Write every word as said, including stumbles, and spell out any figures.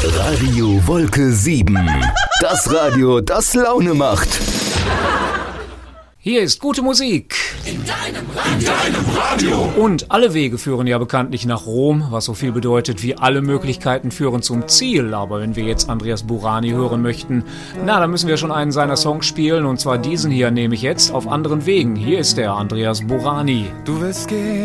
Radio Wolke sieben. Das Radio, das Laune macht. Hier ist gute Musik. In deinem Radio. In deinem Radio. Und alle Wege führen ja bekanntlich nach Rom, was so viel bedeutet wie alle Möglichkeiten führen zum Ziel. Aber wenn wir jetzt Andreas Burani hören möchten, na, dann müssen wir schon einen seiner Songs spielen. Und zwar diesen hier nehme ich jetzt auf anderen Wegen. Hier ist der Andreas Burani. Du wirst gehen.